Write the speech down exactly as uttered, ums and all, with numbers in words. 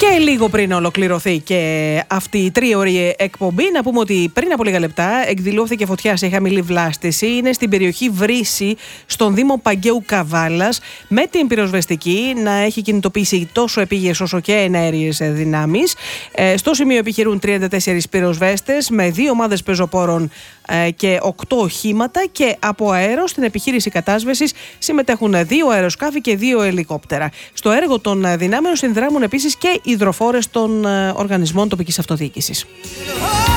Και λίγο πριν ολοκληρωθεί και αυτή η τρίωρη εκπομπή, να πούμε ότι πριν από λίγα λεπτά εκδηλώθηκε φωτιά σε χαμηλή βλάστηση. Είναι στην περιοχή Βρύση, στον Δήμο Παγκαίου Καβάλας, με την πυροσβεστική να έχει κινητοποιήσει τόσο επίγειες όσο και εναέριες δυνάμεις. Ε, στο σημείο επιχειρούν τριάντα τέσσερις πυροσβέστες με δύο ομάδες πεζοπόρων ε, και οκτώ οχήματα, και από αέρο στην επιχείρηση κατάσβεσης συμμετέχουν δύο αεροσκάφη και δύο ελικόπτερα. Στο έργο των δυνάμεων συνδράμουν επίσης και υδροφόρες των οργανισμών τοπικής αυτοδιοίκησης.